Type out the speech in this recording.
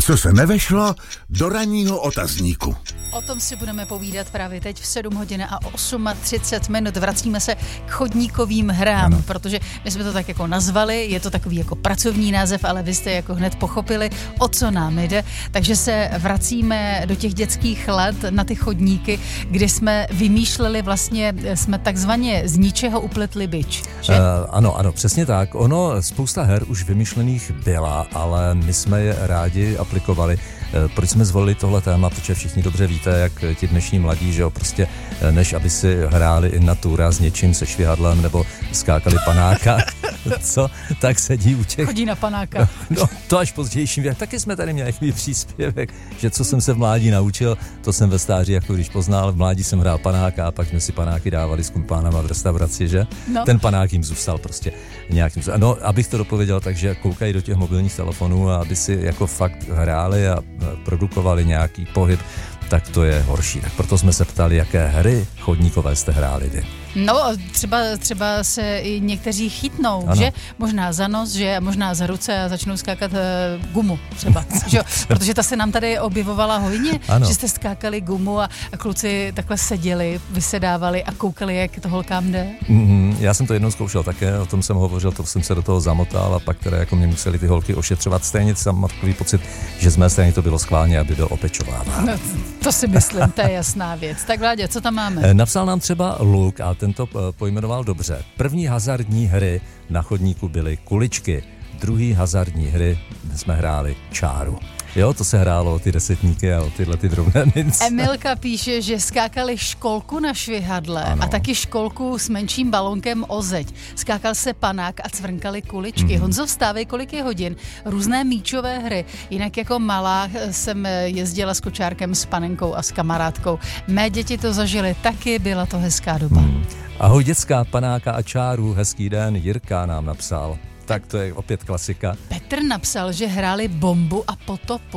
Co se nevešlo do ranního otazníku. O tom si budeme povídat právě teď v 7 hodin a 38 minut. Vracíme se k chodníkovým hrám, protože my jsme to tak jako nazvali, je to takový jako pracovní název, ale vy jste jako hned pochopili, o co nám jde. Takže se vracíme do těch dětských let na ty chodníky, kdy jsme vymýšleli vlastně, jsme takzvaně z ničeho upletli bič. Že? Ano, přesně tak. Ono, spousta her už vymyšlených byla, ale my jsme je rádi aplikovali. Proč jsme zvolili tohle téma? Protože všichni dobře víte, jak ti dnešní mladí, že jo, prostě než aby si hráli in natura s něčím, se švihadlem nebo skákali panáka, co, tak sedí u těch... Chodí na panáka. No, to až pozdějším věk. Taky jsme tady měli takový příspěvek, že co jsem se v mládí naučil, to jsem ve stáří, jako když poznal, v mládí jsem hrál panáka a pak jsme si panáky dávali s kumpánama v restauraci, že? No. Ten panák jim zůstal prostě nějakým... No, abych to dopověděl, takže koukají do těch mobilních telefonů a aby si jako fakt hráli a produkovali nějaký pohyb, tak to je horší. Tak proto jsme se ptali, jaké hry chodníkové jste hráli vy. No, třeba se i někteří chytnou, ano. Že? Možná za nos, že? Možná za ruce a začnou skákat gumu třeba, že? Protože ta se nám tady objevovala hojně, ano. Že jste skákali gumu a kluci takhle seděli, vysedávali a koukali, jak to holkám jde. Já jsem to jednou zkoušel také, o tom jsem hovořil, to jsem se do toho zamotal a pak teda jako mě museli ty holky ošetřovat. Stejně jsem mám takový pocit, že z mé strany to bylo schválně, aby byl opečován. No, to si myslím, to je jasná věc. Tak Vláďo, co tam máme? Napsal nám třeba Luk a ten to pojmenoval dobře. První hazardní hry na chodníku byly kuličky, druhý hazardní hry jsme hráli čáru. Jo, to se hrálo o ty desetníky a o tyhle ty drobné mince. Emilka píše, že skákali školku na švihadle a taky školku s menším balonkem o zeď. Skákal se panák a cvrnkali kuličky. Honzo, vstávej, kolik je hodin. Různé míčové hry. Jinak jako malá jsem jezdila s kočárkem, s panenkou a s kamarádkou. Mé děti to zažily taky, byla to hezká doba. Ahoj děcka, panáka a čáru, hezký den, Jirka nám napsal. Tak to je opět klasika. Petr napsal, že hráli bombu a potopu.